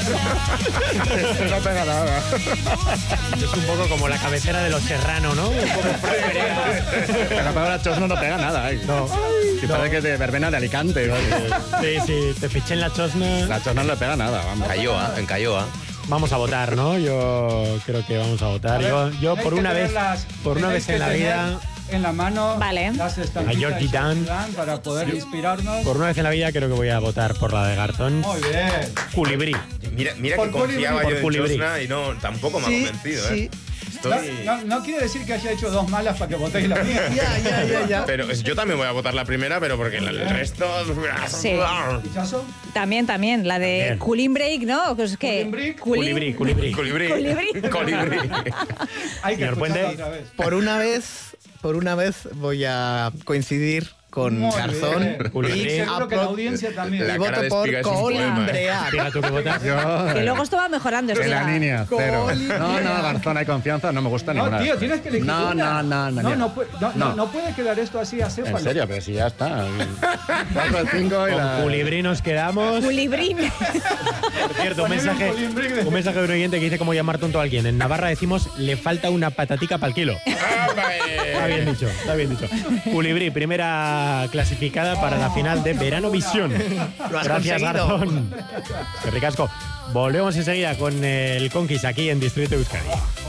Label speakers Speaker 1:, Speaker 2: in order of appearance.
Speaker 1: No pega nada.
Speaker 2: Es un poco como la cabecera de Los Serrano, ¿no? Un poco
Speaker 1: La palabra chosno no pega nada.
Speaker 2: No.
Speaker 1: Si parece que es de verbena de Alicante.
Speaker 2: Sí, te fiché en la chosna.
Speaker 1: La chosna no le pega nada, vamos.
Speaker 3: En Cayoa.
Speaker 2: Vamos a votar, ¿no? Yo creo que vamos a votar. Yo por una vez en la vida...
Speaker 4: En la mano,
Speaker 5: vale.
Speaker 4: las estampitas
Speaker 2: A Jordi Dan.
Speaker 4: para poder inspirarnos.
Speaker 2: Por una vez en la vida creo que voy a votar por la de Garzón.
Speaker 4: Muy bien.
Speaker 2: Culibrí.
Speaker 3: Mira
Speaker 4: Por
Speaker 3: que confiaba
Speaker 2: Culibrí.
Speaker 3: yo en
Speaker 2: Culibrí.
Speaker 3: Chosna y no, tampoco me ha convencido,
Speaker 6: sí.
Speaker 4: No quiere decir que haya hecho dos malas para que votéis la mía.
Speaker 6: Ya.
Speaker 3: Pero yo también voy a votar la primera, pero porque el resto...
Speaker 5: Sí.
Speaker 4: ¿Pichazo?
Speaker 5: También, la de
Speaker 2: También.
Speaker 5: Cooling Break, ¿no? Es que
Speaker 2: Culibrí.
Speaker 3: Colibrí.
Speaker 4: Hay que
Speaker 2: Señor
Speaker 4: escucharla
Speaker 2: Puente.
Speaker 4: otra vez.
Speaker 6: Por una vez voy a coincidir con
Speaker 4: Muy
Speaker 6: Garzón.
Speaker 4: bien.
Speaker 2: Culibrí.
Speaker 4: Y seguro que la audiencia también.
Speaker 3: La
Speaker 6: Y
Speaker 3: cara
Speaker 6: voto
Speaker 3: de
Speaker 6: por
Speaker 3: Espiga es un poema,
Speaker 6: Colimbrear.
Speaker 2: Diga tú que votas.
Speaker 5: Que luego esto va mejorando.
Speaker 1: En la
Speaker 5: Espiga.
Speaker 1: línea, cero. No, Garzón, hay confianza, no me gusta ninguna.
Speaker 4: No, tío, tienes que elegir
Speaker 1: No,
Speaker 4: una.
Speaker 1: No.
Speaker 4: No puede quedar esto así acéfalo.
Speaker 1: En serio, pero si ya está. 4 al 5 y
Speaker 2: Con
Speaker 1: la...
Speaker 2: Culibrí nos quedamos.
Speaker 5: Culibrín.
Speaker 2: Por cierto, un
Speaker 4: Poner
Speaker 2: mensaje de un oyente que dice cómo llamar tonto a alguien. En Navarra decimos, le falta una patatica para el kilo. Está bien dicho. Culibrí, primera clasificada para la final de Verano Visión.
Speaker 6: Lo has
Speaker 2: Gracias,
Speaker 6: conseguido.
Speaker 2: Garzón. Qué ricasco. Volvemos enseguida con el Conquist aquí en Distrito Euskadi.